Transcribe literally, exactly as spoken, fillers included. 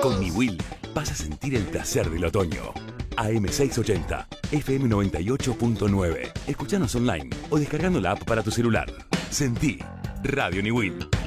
Con Niwil vas a sentir el placer del otoño. A M seiscientos ochenta, F M noventa y ocho punto nueve. Escuchanos online o descargando la app para tu celular. Sentí Radio Niwil.